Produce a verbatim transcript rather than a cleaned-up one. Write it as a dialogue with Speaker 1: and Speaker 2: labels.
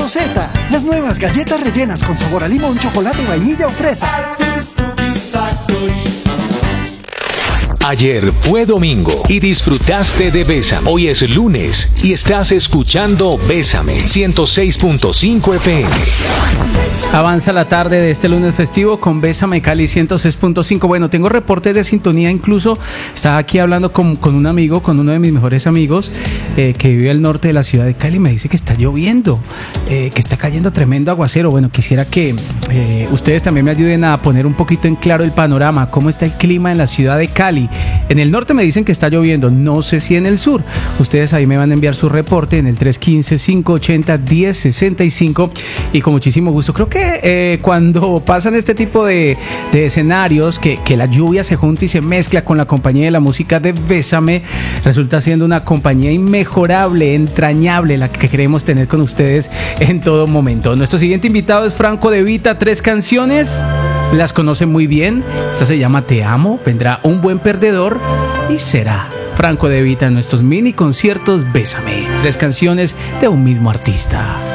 Speaker 1: Rosetas, las nuevas galletas rellenas con sabor a limón, chocolate, vainilla o fresa. Arthur's Cookies Factory.
Speaker 2: Ayer fue domingo y disfrutaste de Bésame. Hoy es lunes y estás escuchando Bésame ciento seis punto cinco F M.
Speaker 3: Avanza la tarde de este lunes festivo con Bésame Cali ciento seis punto cinco. Bueno, tengo reportes de sintonía, incluso estaba aquí hablando con, con un amigo, con uno de mis mejores amigos eh, que vive al norte de la ciudad de Cali. Me dice que está lloviendo, eh, que está cayendo tremendo aguacero. Bueno, quisiera que eh, ustedes también me ayuden a poner un poquito en claro el panorama, cómo está el clima en la ciudad de Cali. En el norte me dicen que está lloviendo, no sé si en el sur. Ustedes ahí me van a enviar su reporte en el tres uno cinco, cinco ocho cero, uno cero seis cinco y con muchísimo gusto. Creo que eh, cuando pasan este tipo de, de escenarios, que, que la lluvia se junta y se mezcla con la compañía de la música de Bésame, resulta siendo una compañía inmejorable, entrañable, la que queremos tener con ustedes en todo momento. Nuestro siguiente invitado es Franco De Vita, tres canciones. Las conoce muy bien. Esta se llama Te Amo, vendrá Un Buen Perdedor y será Franco De Vita en nuestros mini conciertos Bésame. Tres canciones de un mismo artista.